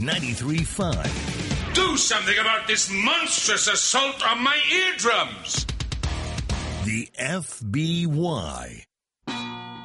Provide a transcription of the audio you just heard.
93.5. Do something about this monstrous assault on my eardrums. The FBY.